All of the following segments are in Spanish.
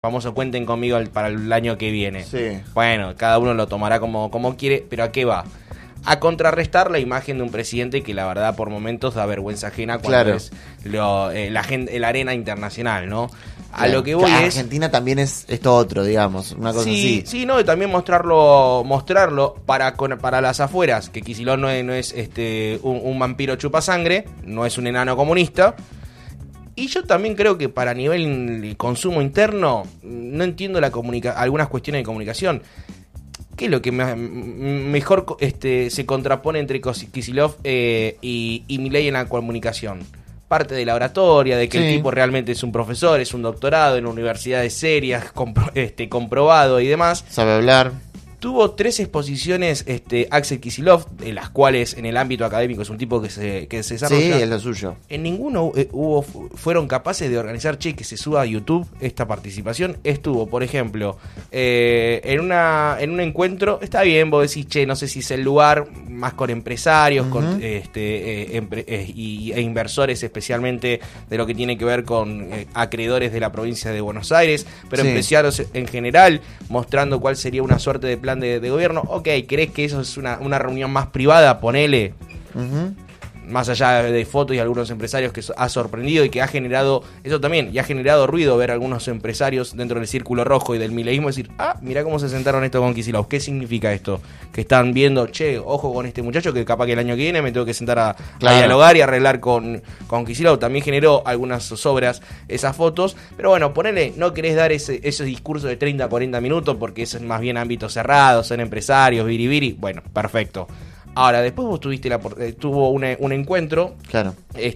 famoso cuenten conmigo para el año que viene. Sí. Bueno, cada uno lo tomará como quiere, pero ¿a qué va? A contrarrestar la imagen de un presidente que la verdad por momentos da vergüenza ajena cuando es la arena internacional, ¿no? A lo que voy es... Argentina también es esto otro, digamos, una cosa así. Sí, no, y también mostrarlo para las afueras, que Kicillof no es un vampiro chupasangre, no es un enano comunista. Y yo también creo que para nivel consumo interno, no entiendo algunas cuestiones de comunicación. ¿Qué es lo que mejor se contrapone entre Kicillof y Milei en la comunicación? Parte de la oratoria, de que el tipo realmente es un profesor, es un doctorado en universidades serias, comprobado y demás. Sabe hablar. Tuvo 3 exposiciones Axel Kicillof, en las cuales en el ámbito académico es un tipo que se desarrolla. Sí, es lo suyo. En ninguno fueron capaces de organizar, que se suba a YouTube esta participación. Estuvo, por ejemplo, en un encuentro, está bien, vos decís, no sé si es el lugar, más con empresarios, con e inversores, especialmente de lo que tiene que ver con acreedores de la provincia de Buenos Aires, pero empresarios en general, mostrando cuál sería una suerte de plan de gobierno. Ok, ¿crees que eso es una reunión más privada? Ponele. Más allá de fotos y algunos empresarios que ha sorprendido y que ha generado, eso también, y ha generado ruido ver a algunos empresarios dentro del círculo rojo y del mileísmo decir, mirá cómo se sentaron esto con Kicillof. ¿Qué significa esto? Que están viendo, ojo con este muchacho que capaz que el año que viene me tengo que sentar a dialogar y arreglar con Kicillof. También generó algunas sobras esas fotos, pero bueno, ponele, no querés dar ese discurso de 30 a 40 minutos porque eso es más bien ámbito cerrado, son empresarios, biribiri, bueno, perfecto. Ahora, después vos tuvo un encuentro. Claro.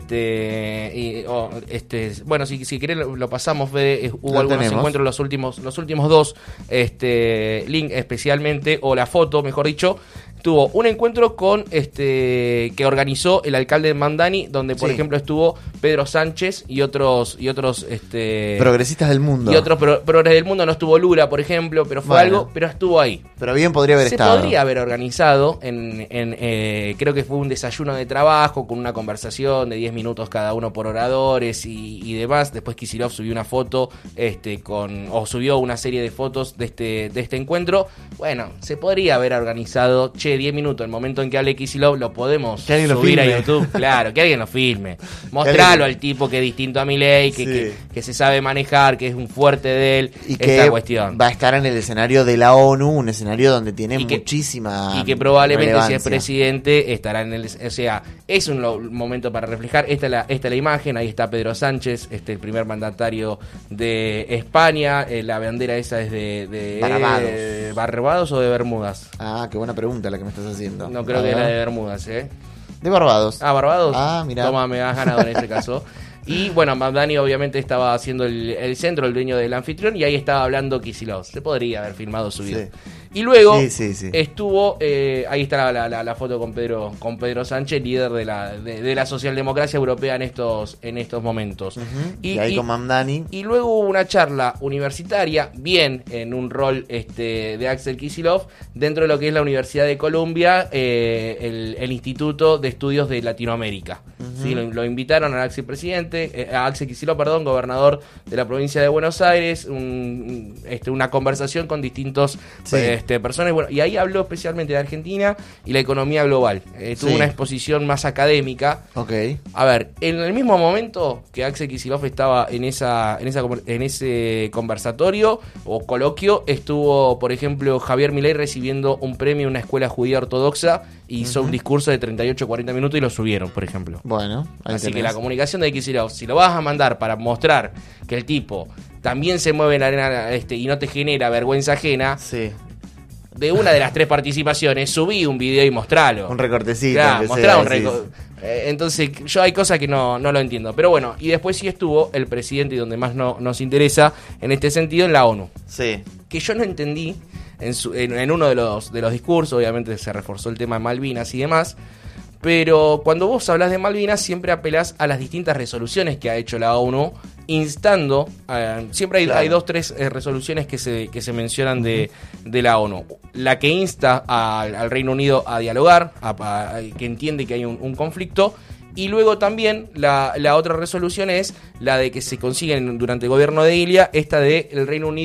Bueno, si querés lo pasamos, Fede, hubo algunos encuentros los últimos 2 link especialmente, o la foto, mejor dicho. Tuvo un encuentro que organizó el alcalde de Mamdani, donde por ejemplo estuvo Pedro Sánchez y otros progresistas del mundo. Y otros progres del mundo. No estuvo Lula, por ejemplo, pero fue algo, pero estuvo ahí. Pero bien podría haber estado. Se podría haber organizado creo que fue un desayuno de trabajo con una conversación de 10 minutos cada uno por oradores y demás. Después Kicillof subió una foto subió una serie de fotos de este encuentro. Bueno, se podría haber organizado, 10 minutos, el momento en que hable Kicillof, lo podemos subir a YouTube. Claro, que alguien lo filme. Mostralo al tipo que es distinto a Milei, que se sabe manejar, que es un fuerte de él, y esta que cuestión. Va a estar en el escenario de la ONU, un escenario donde tiene muchísima y que probablemente relevancia. si es presidente estará en el... O sea, es un momento para reflejar. Esta es la imagen, ahí está Pedro Sánchez, el primer mandatario de España. La bandera esa es de Barbados o de Bermudas. Qué buena pregunta la que me estás haciendo. No creo que era de Bermudas, De Barbados. Barbados. Mirá. Toma, me has ganado en este caso. Y bueno, Mamdani obviamente estaba haciendo el centro, el dueño del anfitrión, y ahí estaba hablando Kicillof. Se podría haber filmado su video. Y luego estuvo, ahí está la foto con Pedro Sánchez, líder de la socialdemocracia europea en estos momentos. Y ahí con Mamdani. Y luego hubo una charla universitaria, bien en un rol de Axel Kicillof, dentro de lo que es la Universidad de Columbia, el Instituto de Estudios de Latinoamérica. ¿Sí? Lo invitaron al Axel Kicillof, gobernador de la provincia de Buenos Aires, una conversación con distintos personas, y ahí habló especialmente de Argentina y la economía global. Tuvo una exposición más académica. A ver, en el mismo momento que Axel Kicillof estaba en ese conversatorio o coloquio, estuvo, por ejemplo, Javier Milei recibiendo un premio en una escuela judía ortodoxa y hizo un discurso de 38-40 minutos y lo subieron, por ejemplo. Bueno, así que la comunicación de Kicillof, si lo vas a mandar para mostrar que el tipo también se mueve en la arena y no te genera vergüenza ajena, de una de las 3 participaciones, subí un video y mostralo. Un recortecito. Claro, mostrá un recorte. Entonces, yo hay cosas que no lo entiendo. Pero bueno, y después sí estuvo el presidente, y donde más nos interesa en este sentido, en la ONU. Que yo no entendí en uno de los discursos, obviamente se reforzó el tema de Malvinas y demás. Pero cuando vos hablas de Malvinas siempre apelás a las distintas resoluciones que ha hecho la ONU, instando, siempre hay 2-3 resoluciones que se mencionan de la ONU. La que insta al Reino Unido a dialogar, que entiende que hay un conflicto, Y luego también la otra resolución es la de que se consiguen durante el gobierno de Ilia, esta de el Reino Unido